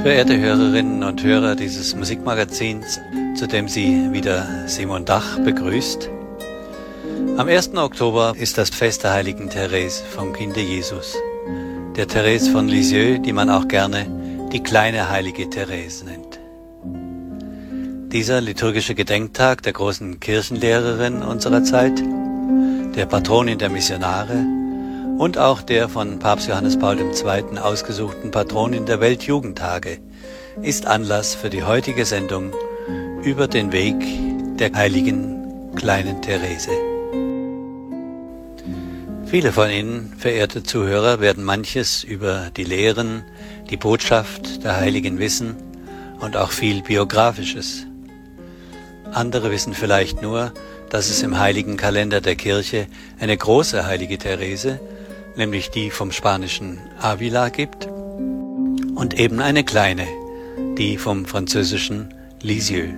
Verehrte Hörerinnen und Hörer dieses Musikmagazins, zu dem Sie wieder Simon Dach begrüßt. Am 1. Oktober ist das Fest der heiligen Therese vom Kinde Jesus, der Therese von Lisieux, die man auch gerne die kleine heilige Therese nennt. Dieser liturgische Gedenktag der großen Kirchenlehrerin unserer Zeit, der Patronin der Missionare und auch der von Papst Johannes Paul II. Ausgesuchten Patronin der Weltjugendtage, ist Anlass für die heutige Sendung über den Weg der heiligen kleinen Therese. Viele von Ihnen, verehrte Zuhörer, werden manches über die Lehren, die Botschaft der Heiligen wissen und auch viel Biografisches. Andere wissen vielleicht nur, dass es im heiligen Kalender der Kirche eine große heilige Therese, nämlich die vom spanischen Ávila gibt, und eben eine kleine, die vom französischen Lisieux.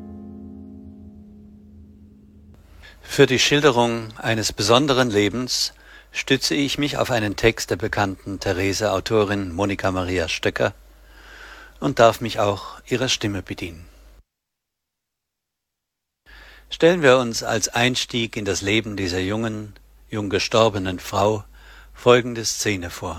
Für die Schilderung eines besonderen Lebens stütze ich mich auf einen Text der bekannten Therese-Autorin Monika Maria Stöcker und darf mich auch ihrer Stimme bedienen. Stellen wir uns als Einstieg in das Leben dieser jung gestorbenen Frau folgende Szene vor.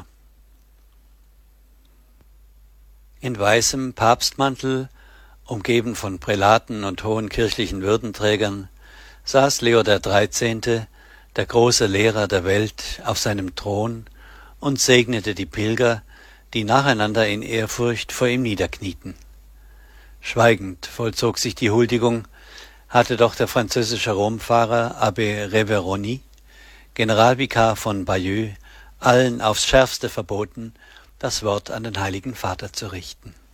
In weißem Papstmantel, umgeben von Prälaten und hohen kirchlichen Würdenträgern, saß Leo XIII., der große Lehrer der Welt, auf seinem Thron und segnete die Pilger, die nacheinander in Ehrfurcht vor ihm niederknieten. Schweigend vollzog sich die Huldigung, hatte doch der französische Romfahrer Abbé Révérony, Generalvikar von Bayeux, allen aufs Schärfste verboten, das Wort an den Heiligen Vater zu richten.